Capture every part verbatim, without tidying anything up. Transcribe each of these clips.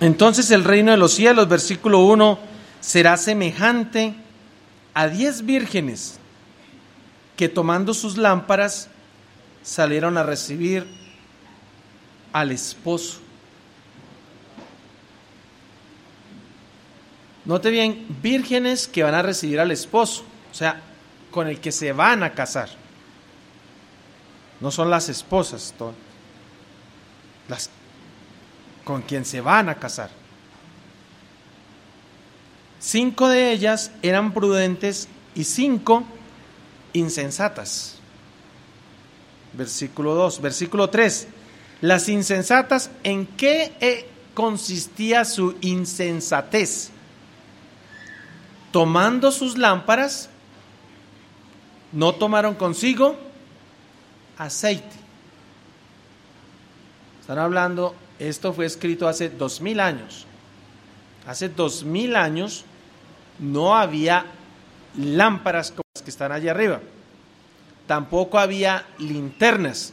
Entonces el reino de los cielos, versículo uno, será semejante a diez vírgenes que tomando sus lámparas salieron a recibir al esposo. Note bien, vírgenes que van a recibir al esposo, o sea, con el que se van a casar. No son las esposas, las con quien se van a casar. Cinco de ellas eran prudentes y cinco insensatas. Versículo dos. Versículo tres. Las insensatas, ¿en qué consistía su insensatez? Tomando sus lámparas, no tomaron consigo aceite. Están hablando, esto fue escrito hace dos mil años. Hace dos mil años no había lámparas como las que están allá arriba. Tampoco había linternas.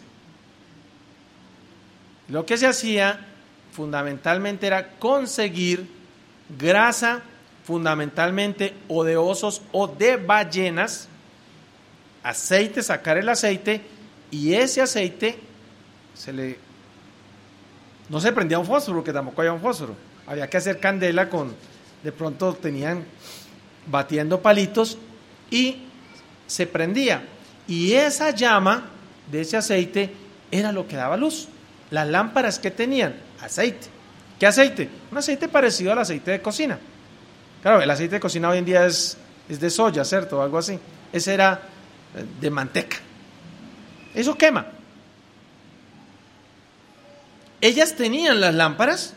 Lo que se hacía fundamentalmente era conseguir grasa, fundamentalmente o de osos o de ballenas, aceite, sacar el aceite, y ese aceite se le no se prendía un fósforo, porque tampoco había un fósforo, había que hacer candela con, de pronto tenían batiendo palitos y se prendía, y esa llama de ese aceite era lo que daba luz. Las lámparas que tenían aceite. ¿Qué aceite? Un aceite parecido al aceite de cocina. Claro, el aceite de cocina hoy en día es, es de soya, ¿cierto? O algo así. Ese era de manteca. Eso quema. Ellas tenían las lámparas,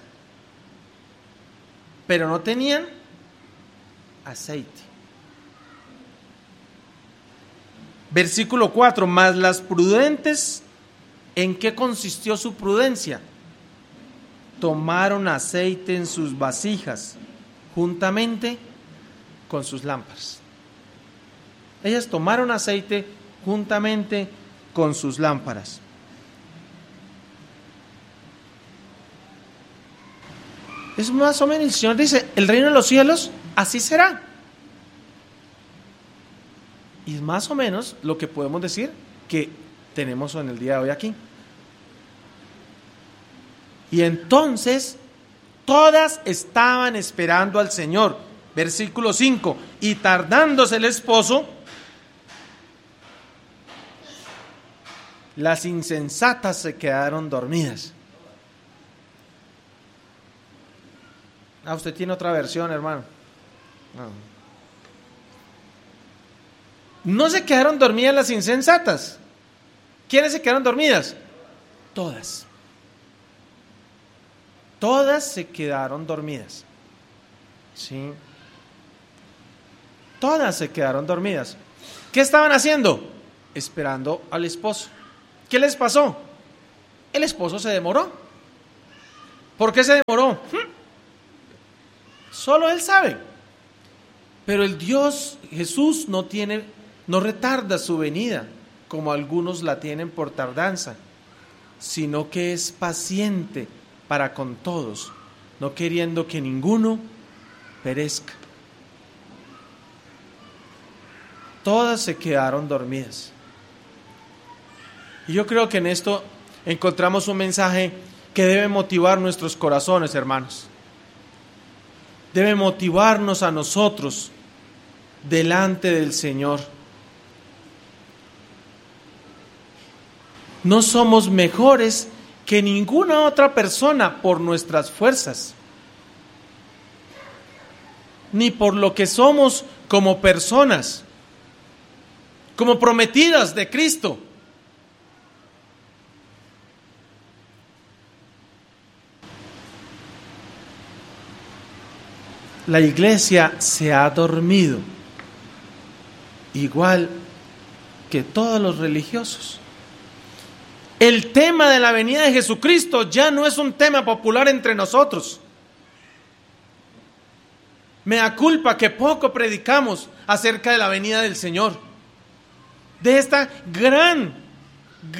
pero no tenían aceite. Versículo cuatro. Mas las prudentes, ¿en qué consistió su prudencia? Tomaron aceite en sus vasijas, juntamente con sus lámparas. Ellas tomaron aceite juntamente con sus lámparas. Es más o menos, el Señor dice, el reino de los cielos así será. Y es más o menos lo que podemos decir que tenemos en el día de hoy aquí. Y entonces todas estaban esperando al Señor. Versículo cinco. Y tardándose el esposo, las insensatas se quedaron dormidas. Ah, usted tiene otra versión, hermano. No. No se quedaron dormidas las insensatas. ¿Quiénes se quedaron dormidas? Todas. Todas se quedaron dormidas. ¿Sí? Todas se quedaron dormidas. ¿Qué estaban haciendo? Esperando al esposo. ¿Qué les pasó? El esposo se demoró. ¿Por qué se demoró? Solo él sabe. Pero el Dios Jesús no tiene, no retarda su venida, como algunos la tienen por tardanza, sino que es paciente para con todos, no queriendo que ninguno perezca. Todas se quedaron dormidas. Y yo creo que en esto encontramos un mensaje que debe motivar nuestros corazones, hermanos. Debe motivarnos a nosotros delante del Señor. No somos mejores que ninguna otra persona por nuestras fuerzas, ni por lo que somos como personas, como prometidas de Cristo. La iglesia se ha dormido, igual que todos los religiosos. El tema de la venida de Jesucristo ya no es un tema popular entre nosotros. Me da culpa que poco predicamos acerca de la venida del Señor, de esta gran,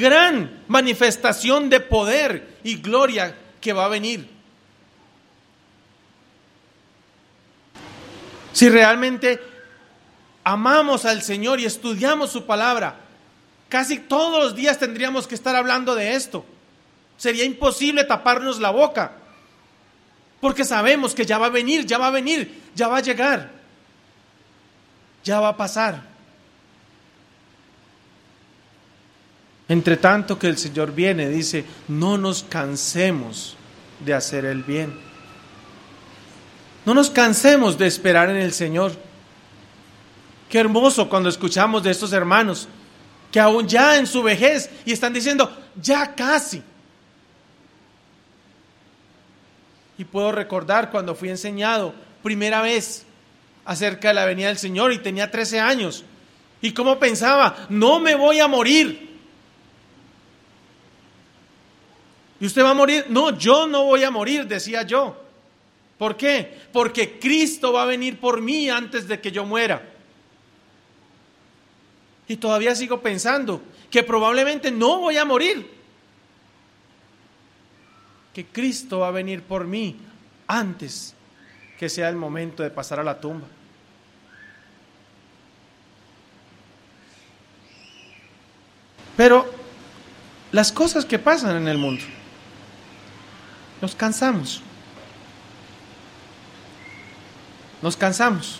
gran manifestación de poder y gloria que va a venir. Si realmente amamos al Señor y estudiamos su palabra, casi todos los días tendríamos que estar hablando de esto. Sería imposible taparnos la boca, porque sabemos que ya va a venir, ya va a venir, ya va a llegar, ya va a pasar. Entre tanto que el Señor viene, dice, no nos cansemos de hacer el bien. No nos cansemos de esperar en el Señor. Qué hermoso cuando escuchamos de estos hermanos que aún ya en su vejez y están diciendo, ya casi. Y puedo recordar cuando fui enseñado primera vez acerca de la venida del Señor y tenía trece años. Y cómo pensaba, no me voy a morir. ¿Y usted va a morir? No, yo no voy a morir, decía yo. ¿Por qué? Porque Cristo va a venir por mí antes de que yo muera. Y todavía sigo pensando que probablemente no voy a morir. Que Cristo va a venir por mí antes que sea el momento de pasar a la tumba. Pero las cosas que pasan en el mundo, nos cansamos. Nos cansamos.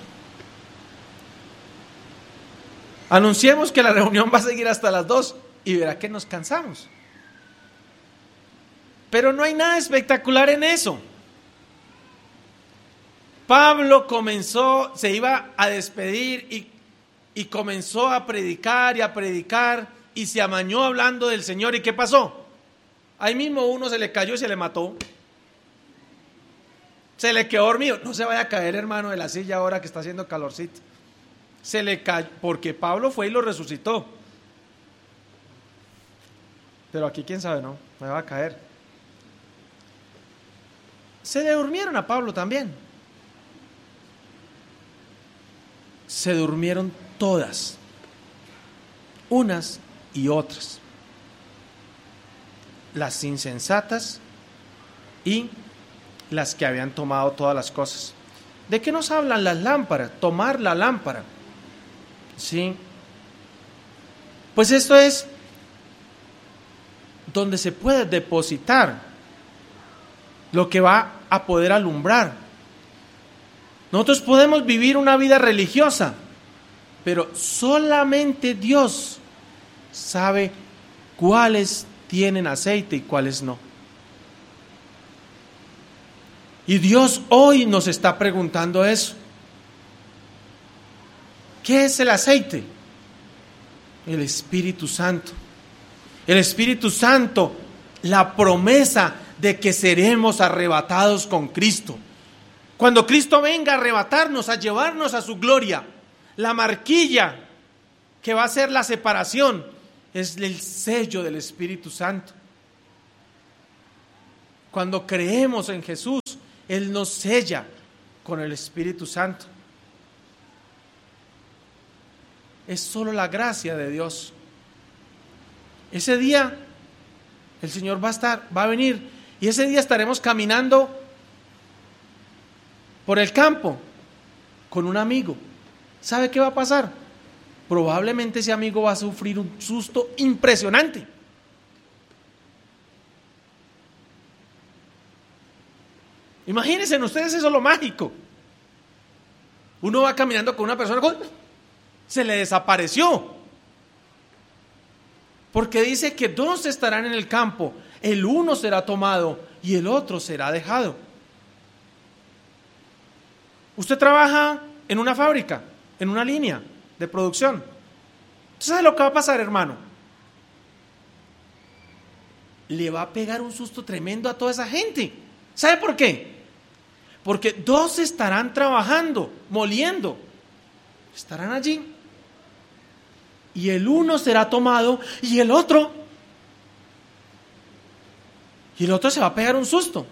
Anunciemos que la reunión va a seguir hasta las dos y verá que nos cansamos. Pero no hay nada espectacular en eso. Pablo comenzó, se iba a despedir y, y comenzó a predicar y a predicar y se amañó hablando del Señor. ¿Y qué pasó? Ahí mismo uno se le cayó y se le mató. Se le quedó dormido. No se vaya a caer, hermano, de la silla ahora que está haciendo calorcito. Se le cayó, porque Pablo fue y lo resucitó. Pero aquí quién sabe, no, me va a caer. Se le durmieron a Pablo también. Se durmieron todas, unas y otras, las insensatas y las que habían tomado todas las cosas. ¿De qué nos hablan las lámparas? Tomar la lámpara. Sí. Pues esto es donde se puede depositar lo que va a poder alumbrar. Nosotros podemos vivir una vida religiosa, pero solamente Dios sabe cuáles tienen aceite y cuáles no. Y Dios hoy nos está preguntando eso. ¿Qué es el aceite? El Espíritu Santo. El Espíritu Santo, la promesa de que seremos arrebatados con Cristo. Cuando Cristo venga a arrebatarnos, a llevarnos a su gloria, la marquilla que va a ser la separación es el sello del Espíritu Santo. Cuando creemos en Jesús, Él nos sella con el Espíritu Santo. Es solo la gracia de Dios. Ese día el Señor va a estar, va a venir, y ese día estaremos caminando por el campo con un amigo. ¿Sabe qué va a pasar? Probablemente ese amigo va a sufrir un susto impresionante. Imagínense ustedes eso, lo mágico. Uno va caminando con una persona, se le desapareció. Porque dice que dos estarán en el campo, el uno será tomado y el otro será dejado. Usted trabaja en una fábrica, en una línea de producción. ¿Usted sabe lo que va a pasar, hermano? Le va a pegar un susto tremendo a toda esa gente. ¿Sabe por qué? Porque dos estarán trabajando, moliendo. Estarán allí. Y el uno será tomado y el otro. Y el otro se va a pegar un susto.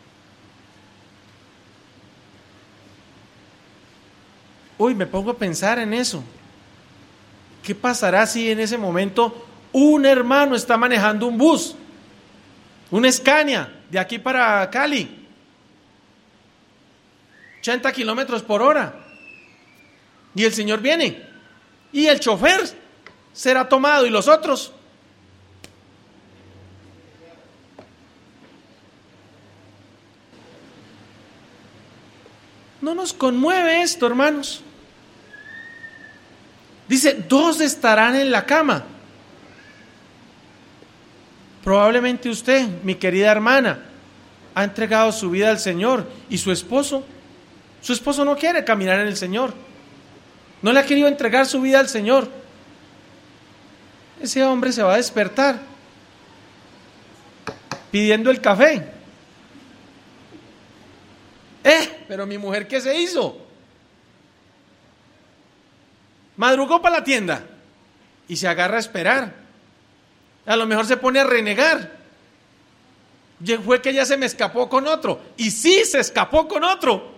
Uy, me pongo a pensar en eso. ¿Qué pasará si en ese momento un hermano está manejando un bus, un Scania, de aquí para Cali, ochenta kilómetros por hora, y el Señor viene y el chofer será tomado y los otros. No nos conmueve esto, hermanos. Dice, dos estarán en la cama. Probablemente usted, mi querida hermana, ha entregado su vida al Señor y su esposo, su esposo no quiere caminar en el Señor. No le ha querido entregar su vida al Señor. Ese hombre se va a despertar pidiendo el café. Eh, pero mi mujer, ¿qué se hizo? Madrugó para la tienda y se agarra a esperar. A lo mejor se pone a renegar. Fue que ella se me escapó con otro. Y sí, se escapó con otro.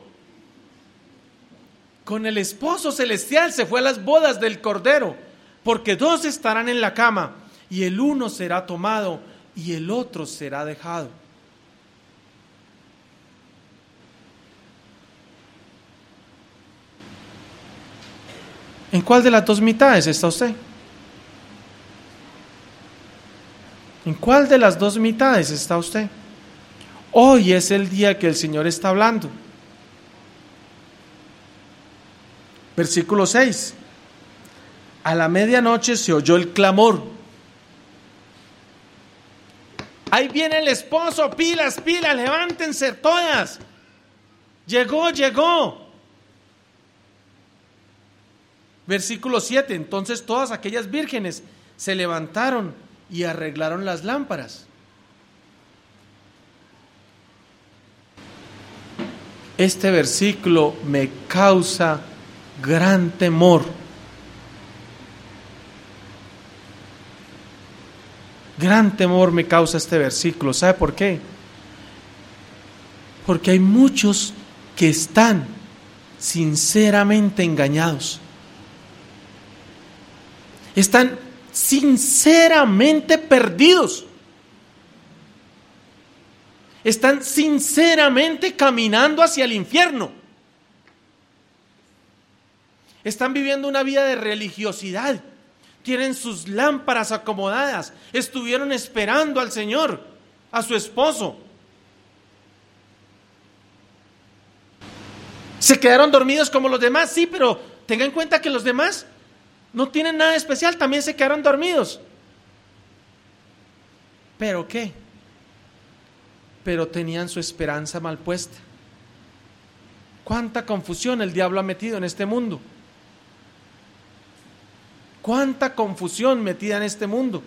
Con el esposo celestial se fue a las bodas del Cordero. Porque dos estarán en la cama, y el uno será tomado y el otro será dejado. ¿En cuál de las dos mitades está usted? ¿En cuál de las dos mitades está usted? Hoy es el día que el Señor está hablando. Versículo seis. A la medianoche se oyó el clamor. Ahí viene el esposo, pilas, pilas, levántense todas. Llegó, llegó. Versículo siete. Entonces todas aquellas vírgenes se levantaron y arreglaron las lámparas. Este versículo me causa gran temor. Gran temor me causa este versículo. ¿Sabe por qué? Porque hay muchos que están sinceramente engañados. Están sinceramente perdidos. Están sinceramente caminando hacia el infierno. Están viviendo una vida de religiosidad. Tienen sus lámparas acomodadas. Estuvieron esperando al Señor, a su esposo. ¿Se quedaron dormidos como los demás? Sí, pero tengan en cuenta que los demás no tienen nada especial, también se quedaron dormidos. ¿Pero qué? Pero tenían su esperanza mal puesta. ¿Cuánta confusión el diablo ha metido en este mundo? ¿Cuánta confusión metida en este mundo?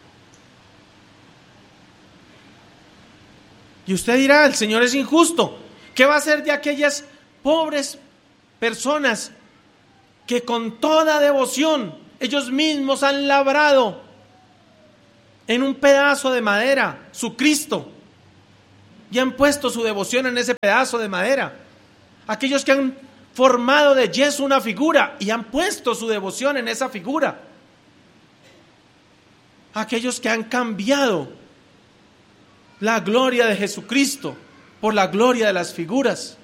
Y usted dirá, el Señor es injusto. ¿Qué va a hacer de aquellas pobres personas que con toda devoción ellos mismos han labrado en un pedazo de madera su Cristo y han puesto su devoción en ese pedazo de madera? Aquellos que han formado de yeso una figura y han puesto su devoción en esa figura. Aquellos que han cambiado la gloria de Jesucristo por la gloria de las figuras.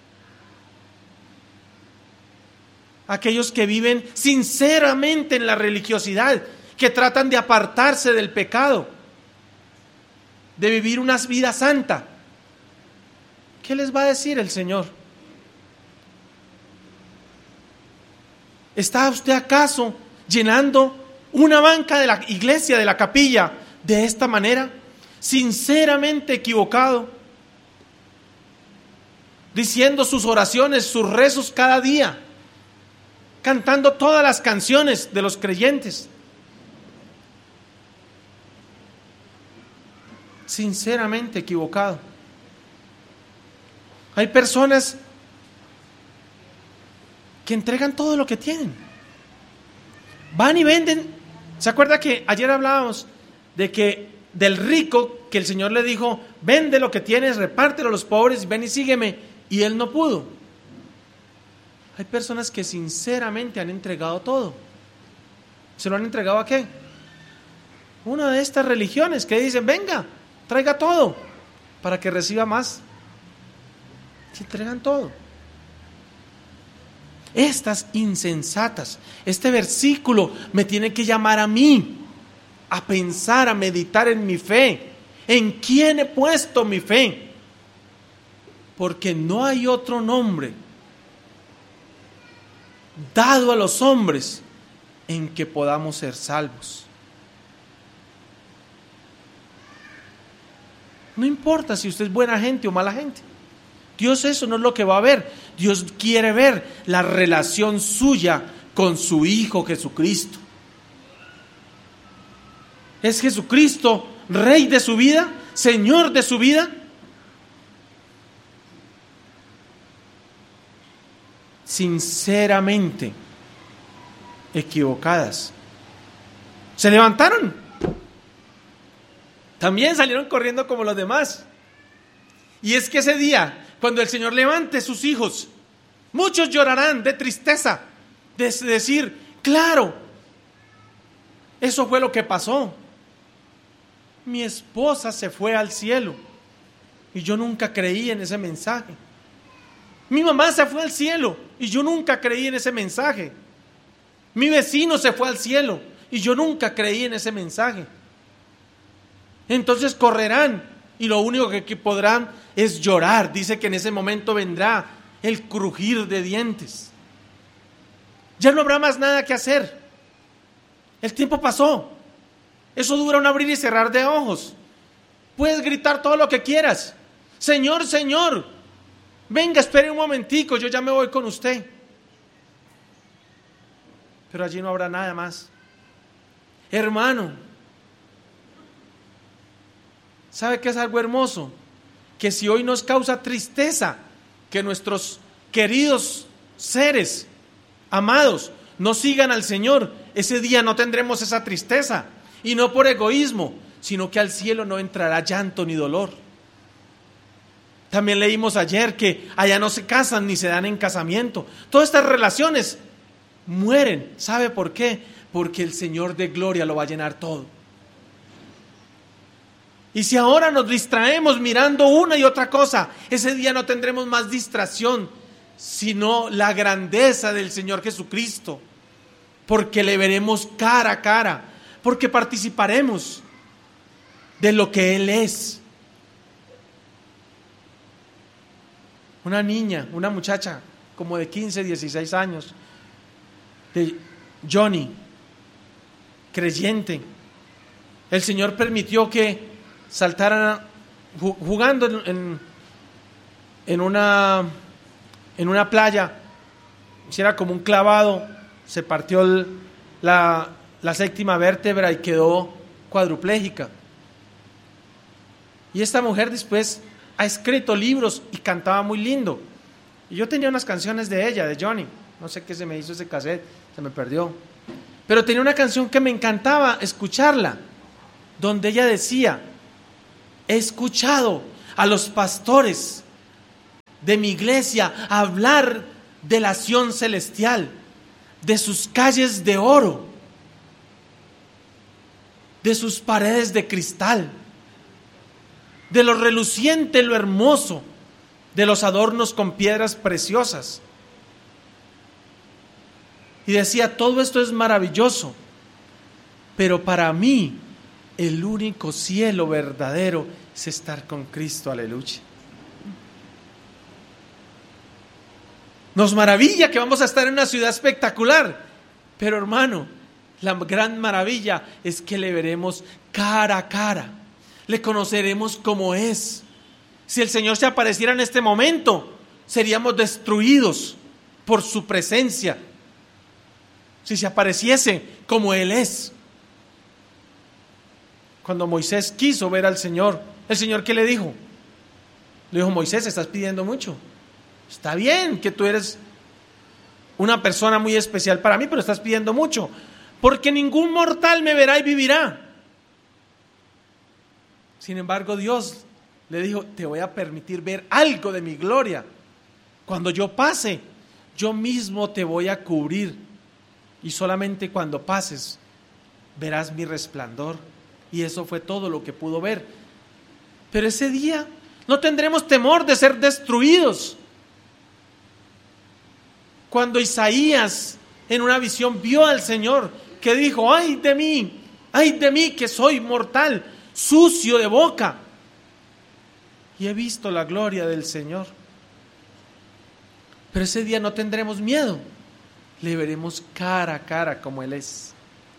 Aquellos que viven sinceramente en la religiosidad, que tratan de apartarse del pecado, de vivir una vida santa. ¿Qué les va a decir el Señor? ¿Está usted acaso llenando una banca de la iglesia, de la capilla, de esta manera? Sinceramente equivocado, diciendo sus oraciones, sus rezos cada día, cantando todas las canciones de los creyentes. Sinceramente equivocado. Hay personas que entregan todo lo que tienen. Van y venden. ¿Se acuerda que ayer hablábamos de que del rico que el Señor le dijo, vende lo que tienes, repártelo a los pobres, ven y sígueme, y él no pudo? Hay personas que sinceramente han entregado todo. ¿Se lo han entregado a qué? Una de estas religiones que dicen, venga, traiga todo para que reciba más. Se entregan todo. estas insensatas. Este versículo me tiene que llamar a mí a pensar, a meditar en mi fe. ¿En quién he puesto mi fe? Porque no hay otro nombre dado a los hombres en que podamos ser salvos. No importa si usted es buena gente o mala gente. Dios eso no es lo que va a ver. Dios quiere ver la relación suya con su Hijo Jesucristo. ¿Es Jesucristo Rey de su vida? ¿Señor de su vida? Sinceramente equivocadas. Se levantaron. También salieron corriendo como los demás. Y es que ese día, cuando el Señor levante sus hijos, muchos llorarán de tristeza, de decir, claro, eso fue lo que pasó. Mi esposa se fue al cielo y yo nunca creí en ese mensaje. Mi mamá se fue al cielo y yo nunca creí en ese mensaje. Mi vecino se fue al cielo y yo nunca creí en ese mensaje. Entonces correrán y lo único que, que podrán es llorar. Dice que en ese momento vendrá el crujir de dientes. Ya no habrá más nada que hacer. El tiempo pasó. Eso dura un abrir y cerrar de ojos. Puedes gritar todo lo que quieras. Señor, Señor, venga, espere un momentico, yo ya me voy con usted. Pero allí no habrá nada más. Hermano, ¿sabe qué es algo hermoso? Que si hoy nos causa tristeza que nuestros queridos seres amados no sigan al Señor, ese día no tendremos esa tristeza. Y no por egoísmo, sino que al cielo no entrará llanto ni dolor. También leímos ayer que allá no se casan ni se dan en casamiento. Todas estas relaciones mueren. ¿Sabe por qué? Porque el Señor de gloria lo va a llenar todo. Y si ahora nos distraemos mirando una y otra cosa, ese día no tendremos más distracción, sino la grandeza del Señor Jesucristo. Porque le veremos cara a cara. Porque participaremos de lo que Él es. Una niña, una muchacha como de quince, dieciséis años, de Johnny, creyente. El Señor permitió que saltaran jugando en, en, en, una, en una playa, hiciera como un clavado, se partió el, la... la séptima vértebra y quedó cuadruplégica. Y esta mujer después ha escrito libros y cantaba muy lindo. Y yo tenía unas canciones de ella, de Johnny. No sé qué se me hizo ese cassette, se me perdió. Pero tenía una canción que me encantaba escucharla, donde ella decía, he escuchado a los pastores de mi iglesia hablar de la Sión celestial, de sus calles de oro, de sus paredes de cristal, de lo reluciente, lo hermoso, de los adornos con piedras preciosas. Y decía, todo esto es maravilloso, pero para mí el único cielo verdadero es estar con Cristo, aleluya. Nos maravilla que vamos a estar en una ciudad espectacular, pero hermano, la gran maravilla es que le veremos cara a cara, le conoceremos como es. Si el Señor se apareciera en este momento, seríamos destruidos por su presencia. Si se apareciese como Él es. Cuando Moisés quiso ver al Señor, ¿el Señor qué le dijo? Le dijo, Moisés, estás pidiendo mucho. Está bien que tú eres una persona muy especial para mí, pero estás pidiendo mucho. Porque ningún mortal me verá y vivirá. Sin embargo, Dios le dijo, te voy a permitir ver algo de mi gloria. Cuando yo pase, yo mismo te voy a cubrir. Y solamente cuando pases, verás mi resplandor. Y eso fue todo lo que pudo ver. Pero ese día no tendremos temor de ser destruidos. Cuando Isaías en una visión vio al Señor, que dijo: ay de mí, ay de mí que soy mortal, sucio de boca, y he visto la gloria del Señor. Pero ese día no tendremos miedo, le veremos cara a cara como Él es.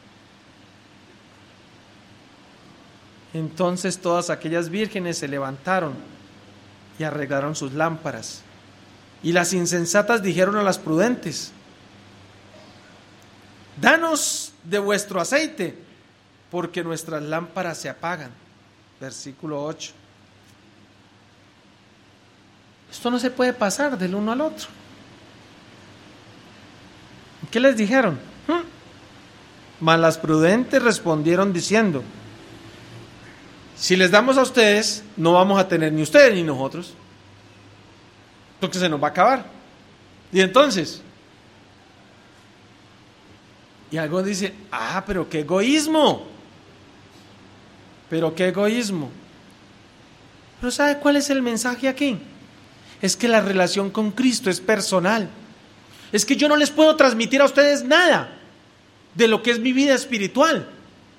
Entonces todas aquellas vírgenes se levantaron y arreglaron sus lámparas. Y las insensatas dijeron a las prudentes: danos de vuestro aceite, porque nuestras lámparas se apagan. Versículo ocho. Esto no se puede pasar del uno al otro. ¿Qué les dijeron? ¿Mm? Mas las prudentes respondieron diciendo: si les damos a ustedes, no vamos a tener ni ustedes ni nosotros, porque se nos va a acabar. Y entonces, y algo dice: ah, pero qué egoísmo, pero qué egoísmo. Pero ¿sabe cuál es el mensaje aquí? Es que la relación con Cristo es personal. Es que yo no les puedo transmitir a ustedes nada de lo que es mi vida espiritual.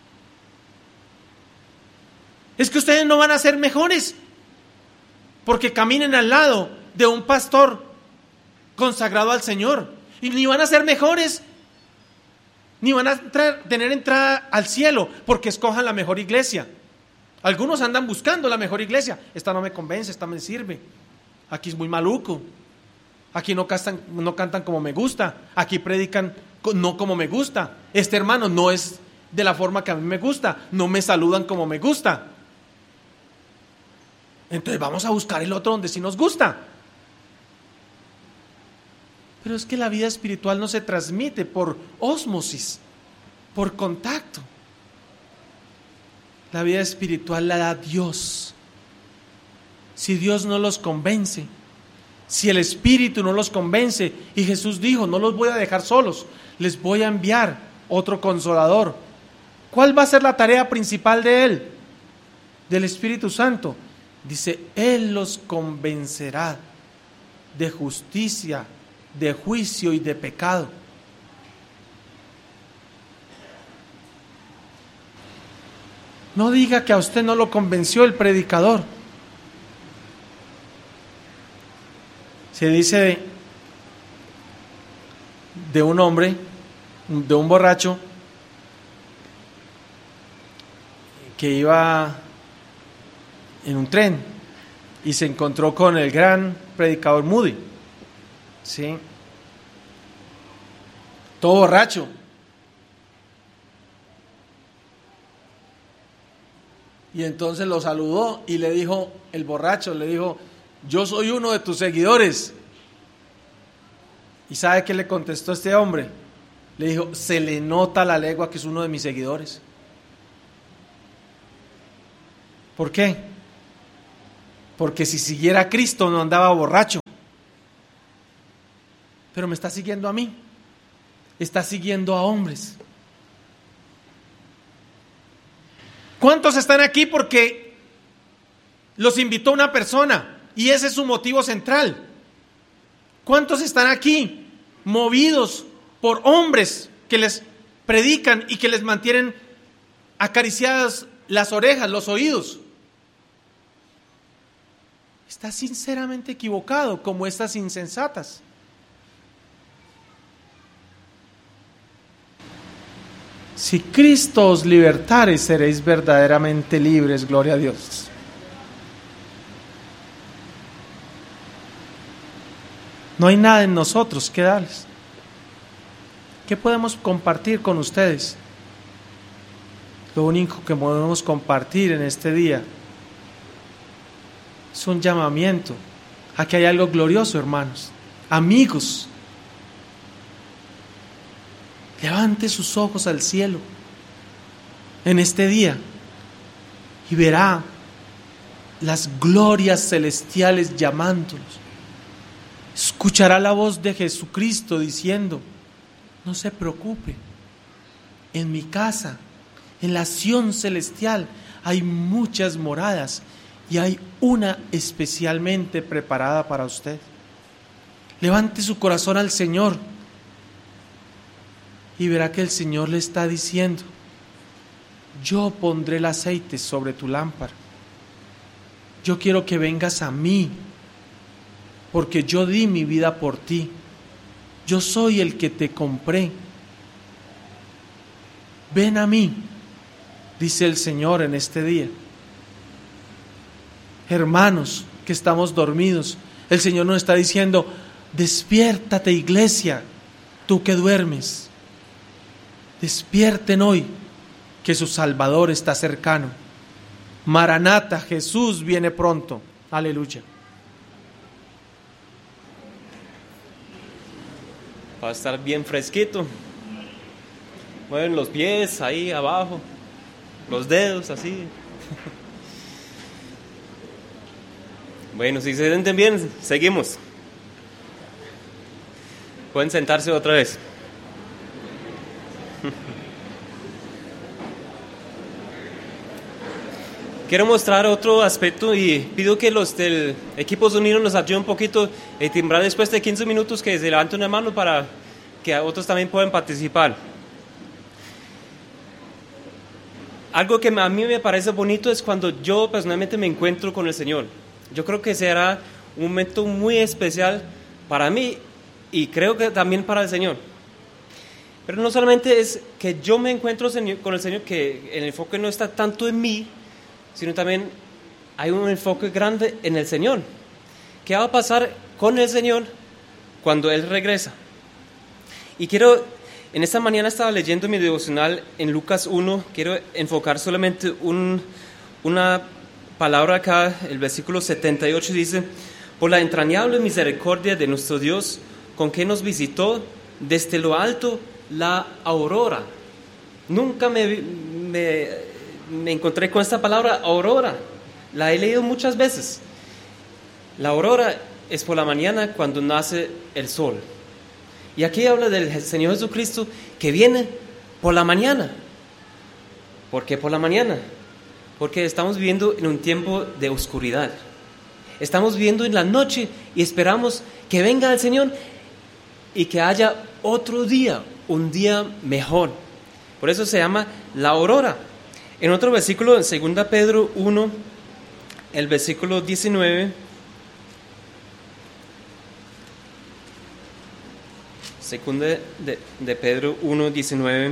Es que ustedes no van a ser mejores porque caminen al lado de un pastor consagrado al Señor, y ni van a ser mejores, ni van a entrar, tener entrada al cielo porque escojan la mejor iglesia. Algunos andan buscando la mejor iglesia. Esta no me convence, esta me sirve. Aquí es muy maluco. Aquí no cantan, no cantan como me gusta. Aquí predican no como me gusta. Este hermano no es de la forma que a mí me gusta. No me saludan como me gusta. Entonces vamos a buscar el otro donde sí nos gusta. Pero es que la vida espiritual no se transmite por ósmosis, por contacto. La vida espiritual la da Dios. Si Dios no los convence, si el Espíritu no los convence, y Jesús dijo: no los voy a dejar solos, les voy a enviar otro consolador. ¿Cuál va a ser la tarea principal de Él? Del Espíritu Santo. Dice: Él los convencerá de justicia, de juicio y de pecado. No diga que a usted no lo convenció el predicador. Se dice de, de un hombre, de un borracho, que iba en un tren y se encontró con el gran predicador Moody, ¿sí? Todo borracho. Y entonces lo saludó y le dijo, el borracho le dijo: yo soy uno de tus seguidores. ¿Y sabe qué le contestó este hombre? Le dijo: se le nota la legua que es uno de mis seguidores. ¿Por qué? Porque si siguiera a Cristo no andaba borracho. Pero me está siguiendo a mí. Está siguiendo a hombres. ¿Cuántos están aquí porque los invitó una persona y ese es su motivo central? ¿Cuántos están aquí movidos por hombres que les predican y que les mantienen acariciadas las orejas, los oídos? Está sinceramente equivocado, como estas insensatas. Si Cristo os libertare, seréis verdaderamente libres, gloria a Dios. No hay nada en nosotros que darles. ¿Qué podemos compartir con ustedes? Lo único que podemos compartir en este día es un llamamiento a que hay algo glorioso, hermanos, amigos. Levante sus ojos al cielo en este día y verá las glorias celestiales llamándolos. Escuchará la voz de Jesucristo diciendo: no se preocupe, en mi casa, en la Sión celestial, hay muchas moradas y hay una especialmente preparada para usted. Levante su corazón al Señor y verá que el Señor le está diciendo: yo pondré el aceite sobre tu lámpara. Yo quiero que vengas a mí, porque yo di mi vida por ti. Yo soy el que te compré. Ven a mí, dice el Señor en este día. Hermanos que estamos dormidos, el Señor nos está diciendo: despiértate, iglesia, tú que duermes. Despierten hoy, que su Salvador está cercano. Maranata, Jesús viene pronto. Aleluya. Va a estar bien fresquito. Mueven los pies ahí abajo, los dedos así. Bueno, si se sienten bien, seguimos. Pueden sentarse otra vez. Quiero mostrar otro aspecto y pido que los del equipo sonido nos ayuden un poquito a timbrar después de quince minutos, que se levanten una mano para que otros también puedan participar. Algo que a mí me parece bonito es cuando yo personalmente me encuentro con el Señor. Yo creo que será un momento muy especial para mí y creo que también para el Señor. Pero no solamente es que yo me encuentro con el Señor, que el enfoque no está tanto en mí, sino también hay un enfoque grande en el Señor. ¿Qué va a pasar con el Señor cuando Él regresa? Y quiero, en esta mañana estaba leyendo mi devocional en Lucas uno, quiero enfocar solamente un, una palabra acá, el versículo setenta y ocho dice: por la entrañable misericordia de nuestro Dios, con que nos visitó desde lo alto la aurora. Nunca me... me me encontré con esta palabra aurora, la he leído muchas veces. La aurora es por la mañana cuando nace el sol, y aquí habla del Señor Jesucristo que viene por la mañana. ¿Por qué por la mañana? Porque estamos viviendo en un tiempo de oscuridad, estamos viviendo en la noche y esperamos que venga el Señor y que haya otro día, un día mejor. Por eso se llama la aurora. En otro versículo, en segunda de Pedro uno, el versículo diecinueve, segunda de, de Pedro uno, diecinueve,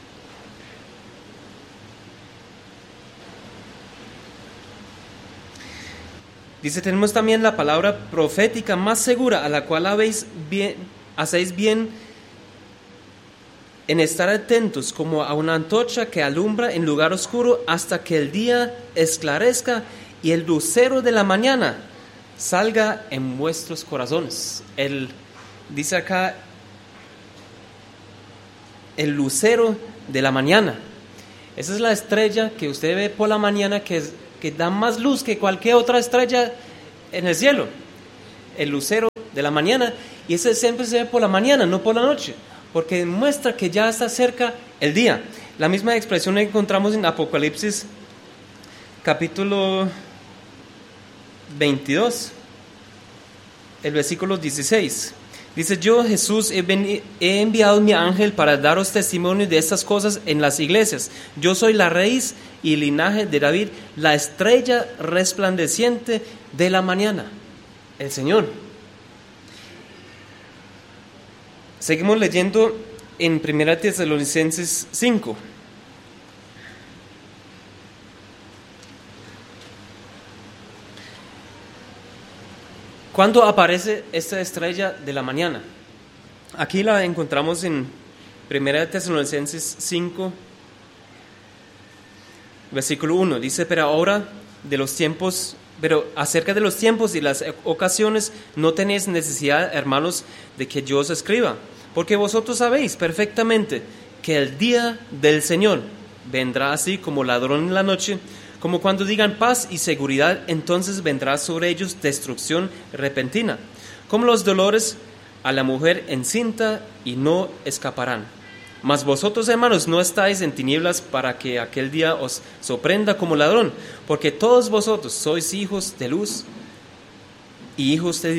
dice: tenemos también la palabra profética más segura, a la cual habéis bien, hacéis bien en estar atentos como a una antorcha que alumbra en lugar oscuro hasta que el día esclarezca y el lucero de la mañana salga en vuestros corazones. El, dice acá, el lucero de la mañana. Esa es la estrella que usted ve por la mañana, que, es, que da más luz que cualquier otra estrella en el cielo. El lucero de la mañana, y ese siempre se ve por la mañana, no por la noche, porque muestra que ya está cerca el día. La misma expresión la encontramos en Apocalipsis capítulo veintidós, el versículo dieciséis. Dice: yo, Jesús, he, ven, he enviado mi ángel para daros testimonio de estas cosas en las iglesias. Yo soy la raíz y el linaje de David, la estrella resplandeciente de la mañana, el Señor. Seguimos leyendo en primera Tesalonicenses cinco. ¿Cuándo aparece esta estrella de la mañana? Aquí la encontramos en primera Tesalonicenses cinco, versículo uno. Dice: pero ahora de los tiempos... Pero acerca de los tiempos y las ocasiones no tenéis necesidad, hermanos, de que yo os escriba, porque vosotros sabéis perfectamente que el día del Señor vendrá así como ladrón en la noche, como cuando digan paz y seguridad, entonces vendrá sobre ellos destrucción repentina, como los dolores a la mujer encinta, y no escaparán. Mas vosotros, hermanos, no estáis en tinieblas para que aquel día os sorprenda como ladrón, porque todos vosotros sois hijos de luz y hijos de día.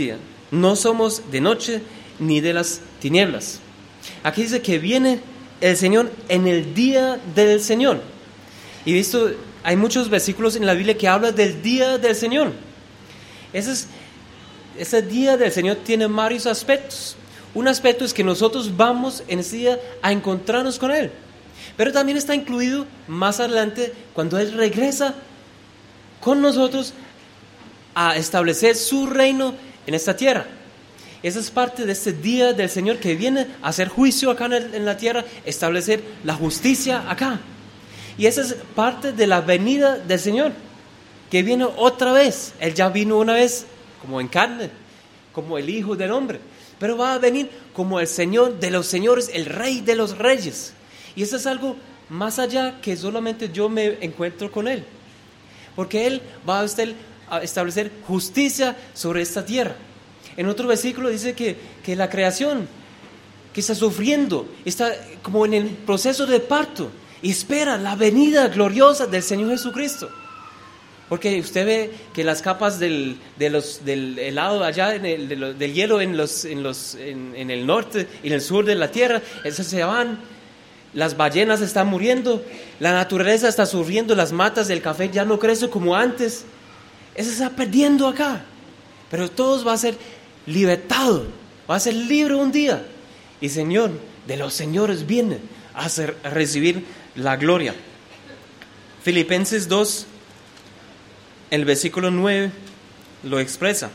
No somos de noche ni de las tinieblas. Aquí dice que viene el Señor en el día del Señor. Y visto, hay muchos versículos en la Biblia que hablan del día del Señor. Ese, es, ese día del Señor tiene varios aspectos. Un aspecto es que nosotros vamos en ese día a encontrarnos con Él. Pero también está incluido más adelante cuando Él regresa con nosotros a establecer su reino en esta tierra. Esa es parte de este día del Señor que viene a hacer juicio acá en, el, en la tierra, establecer la justicia acá. Y esa es parte de la venida del Señor, que viene otra vez. Él ya vino una vez como en carne, como el Hijo del Hombre, pero va a venir como el Señor de los señores, el Rey de los reyes. Y eso es algo más allá que solamente yo me encuentro con Él, porque Él va a establecer justicia sobre esta tierra. En otro versículo dice que, que la creación que está sufriendo, está como en el proceso de parto y espera la venida gloriosa del Señor Jesucristo. Porque usted ve que las capas del, de los, del helado allá, en el, de lo, del hielo en, los, en, los, en, en el norte y en el sur de la tierra, esas se van, las ballenas están muriendo, la naturaleza está sufriendo, las matas del café ya no crecen como antes, eso se está perdiendo acá, pero todos va a ser libertado, va a ser libre un día, y Señor de los señores viene a, hacer, a recibir la gloria. Filipenses dos, el versículo nueve lo expresa.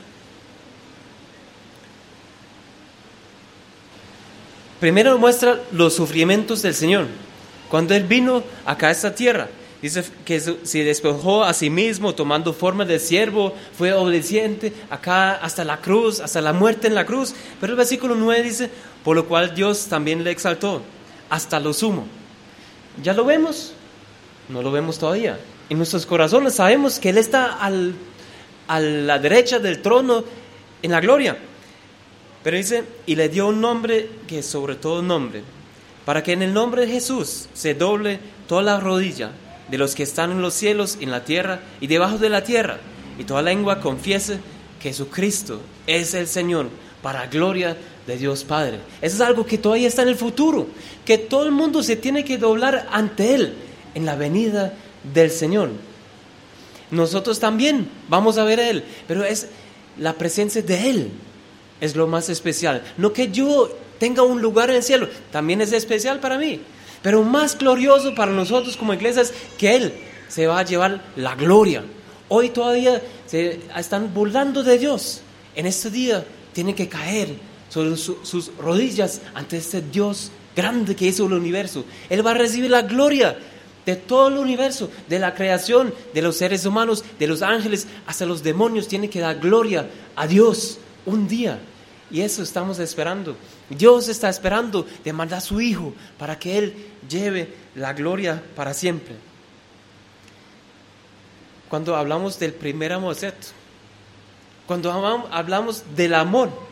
Primero muestra los sufrimientos del Señor. Cuando Él vino acá a esta tierra, dice que se despojó a sí mismo tomando forma de siervo, fue obediente acá hasta la cruz, hasta la muerte en la cruz. Pero el versículo nueve dice, por lo cual Dios también le exaltó hasta lo sumo. ¿Ya lo vemos? No lo vemos todavía. En nuestros corazones sabemos que Él está al, a la derecha del trono en la gloria. Pero dice, y le dio un nombre que es sobre todo nombre, para que en el nombre de Jesús se doble toda la rodilla de los que están en los cielos, en la tierra y debajo de la tierra, y toda lengua confiese que Jesucristo es el Señor, para gloria de Dios Padre. Eso es algo que todavía está en el futuro, que todo el mundo se tiene que doblar ante Él en la venida del Señor. Nosotros también vamos a ver a Él, pero es la presencia de Él es lo más especial. No que yo tenga un lugar en el cielo, también es especial para mí, pero más glorioso para nosotros como iglesia es que Él se va a llevar la gloria. Hoy todavía se están burlando de Dios. En este día tienen que caer sobre su, sus rodillas ante este Dios grande que hizo el universo. Él va a recibir la gloria de todo el universo, de la creación, de los seres humanos, de los ángeles, hasta los demonios. Tienen que dar gloria a Dios un día. Y eso estamos esperando. Dios está esperando de mandar a su Hijo para que Él lleve la gloria para siempre. Cuando hablamos del primer amor, ¿cierto? Cuando hablamos del amor